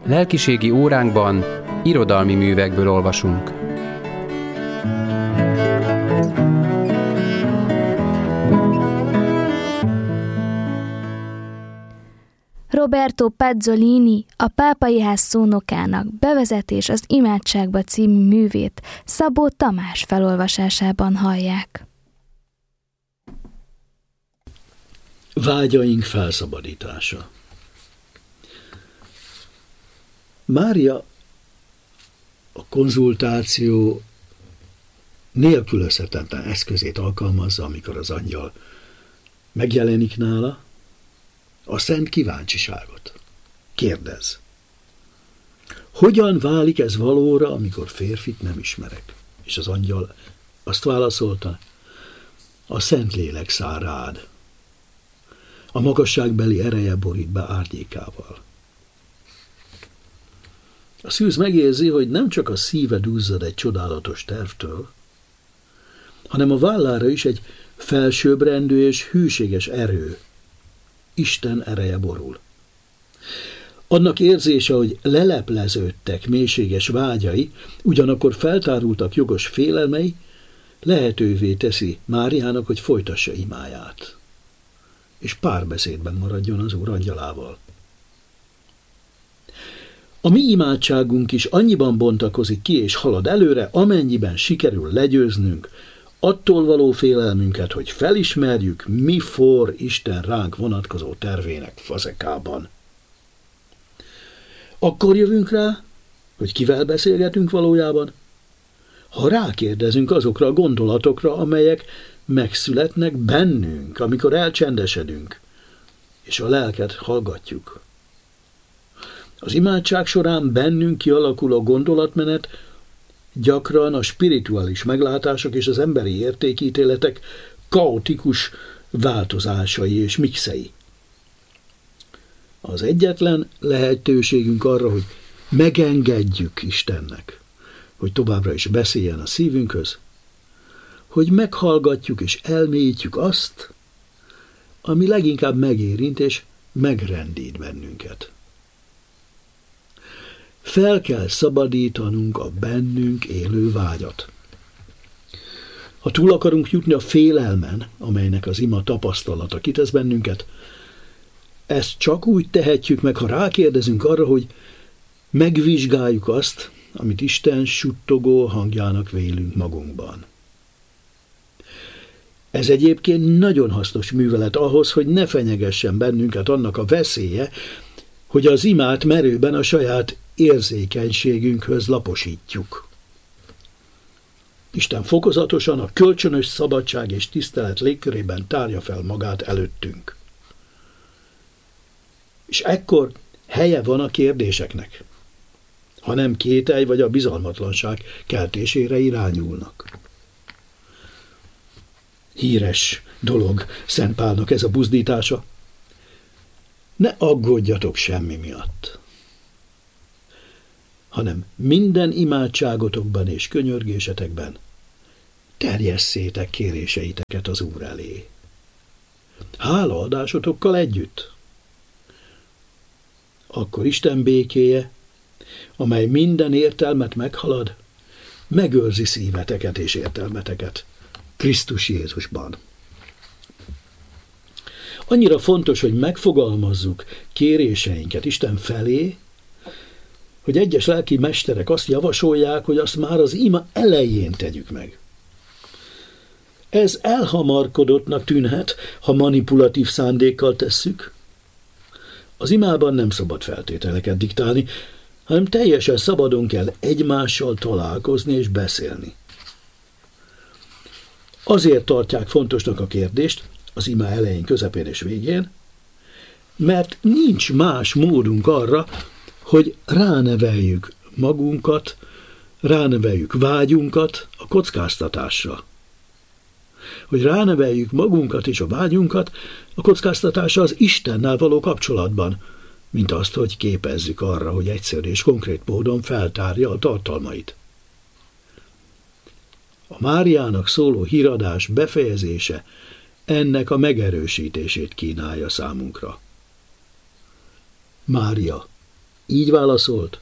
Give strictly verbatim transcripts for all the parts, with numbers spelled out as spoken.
Lelkiségi óránkban irodalmi művekből olvasunk. Roberto Pazzolini, a Pápai Ház szónokának Bevezetés az imádságba című művét Szabó Tamás felolvasásában hallják. Vágyaink felszabadítása. Mária a konzultáció nélkülözhetetlen eszközét alkalmazza, amikor az angyal megjelenik nála, a szent kíváncsiságot. Kérdez. Hogyan válik ez valóra, amikor férfit nem ismerek? És az angyal azt válaszolta, a Szentlélek száll rád. A magasságbeli ereje borít be árnyékával. A szűz megérzi, hogy nem csak a szíve duzzad egy csodálatos tervtől, hanem a vállára is egy felsőbbrendű és hűséges erő, Isten ereje borul. Annak érzése, hogy lelepleződtek mélységes vágyai, ugyanakkor feltárultak jogos félelmei, lehetővé teszi Máriának, hogy folytassa imáját, és párbeszédben maradjon az Úr angyalával. A mi imádságunk is annyiban bontakozik ki és halad előre, amennyiben sikerül legyőznünk attól való félelmünket, hogy felismerjük, mi forr Isten ránk vonatkozó tervének fazekában. Akkor jövünk rá, hogy kivel beszélgetünk valójában, ha rákérdezünk azokra a gondolatokra, amelyek megszületnek bennünk, amikor elcsendesedünk, és a lelket hallgatjuk. Az imádság során bennünk kialakuló gondolatmenet gyakran a spirituális meglátások és az emberi értékítéletek kaotikus változásai és mixei. Az egyetlen lehetőségünk arra, hogy megengedjük Istennek, hogy továbbra is beszéljen a szívünkhöz, hogy meghallgatjuk és elmélyítjük azt, ami leginkább megérint és megrendít bennünket. Fel kell szabadítanunk a bennünk élő vágyat. Ha túl akarunk jutni a félelmen, amelynek az ima tapasztalata kitesz bennünket, ezt csak úgy tehetjük meg, ha rákérdezünk arra, hogy megvizsgáljuk azt, amit Isten suttogó hangjának vélünk magunkban. Ez egyébként nagyon hasznos művelet ahhoz, hogy ne fenyegessen bennünket annak a veszélye, hogy az imát merőben a saját érzékenységünkhöz laposítjuk. Isten fokozatosan a kölcsönös szabadság és tisztelet légkörében tárja fel magát előttünk. És ekkor helye van a kérdéseknek, ha nem kételj vagy a bizalmatlanság keltésére irányulnak. Híres dolog Szent Pálnak ez a buzdítása. Ne aggódjatok semmi miatt, hanem minden imádságotokban és könyörgésetekben terjesszétek kéréseiteket az Úr elé. Hálaadásotokkal együtt. Akkor Isten békéje, amely minden értelmet meghalad, megőrzi szíveteket és értelmeteket Krisztus Jézusban. Annyira fontos, hogy megfogalmazzuk kéréseinket Isten felé, hogy egyes lelki mesterek azt javasolják, hogy azt már az ima elején tegyük meg. Ez elhamarkodottnak tűnhet, ha manipulatív szándékkal tesszük. Az imában nem szabad feltételeket diktálni, hanem teljesen szabadon kell egymással találkozni és beszélni. Azért tartják fontosnak a kérdést az ima elején, közepén és végén, mert nincs más módunk arra, hogy ráneveljük magunkat, ráneveljük vágyunkat a kockáztatásra. Hogy ráneveljük magunkat és a vágyunkat a kockáztatásra az Istennel való kapcsolatban, mint azt, hogy képezzük arra, hogy egyszerű és konkrét módon feltárja a tartalmait. A Máriának szóló híradás befejezése ennek a megerősítését kínálja számunkra. Mária, így válaszolt: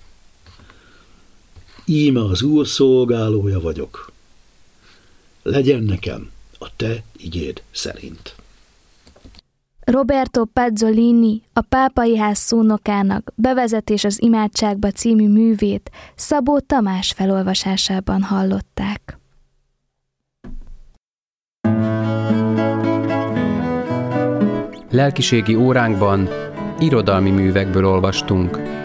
íme az Úr szolgálója vagyok. Legyen nekem a te igéd szerint. Roberto Pezzolini, a Pápai Ház szónokának Bevezetés az imádságba című művét Szabó Tamás felolvasásában hallották. Lelkiségi óránkban irodalmi művekből olvastunk.